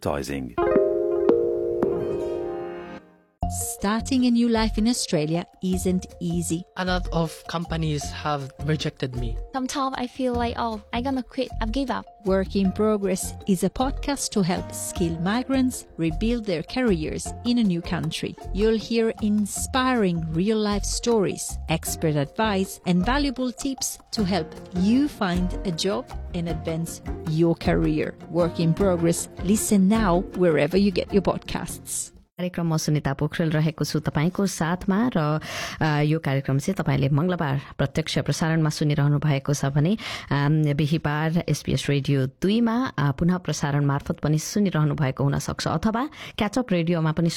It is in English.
advertising. Starting a new life in Australia isn't easy. A lot of companies have rejected me. Sometimes I feel like, I'm gonna quit. I've give up. Work in Progress is a podcast to help skilled migrants rebuild their careers in a new country. You'll hear inspiring real-life stories, expert advice, and valuable tips to help you find a job and advance your career. Work in Progress. Listen now wherever you get your podcasts. कार्यक्रम म सुनिता पोखरेल रहेको छु तपाईको साथमा र यो कार्यक्रम चाहिँ तपाईले मंगलबार प्रत्यक्ष प्रसारणमा सुनिरहनु भएको छ भने बिहीबार एसबीएस रेडियो 2 मा पुनः प्रसारण मार्फत पनि सुनिरहनु भएको हुन सक्छ अथवा क्याचअप रेडियोमा पनि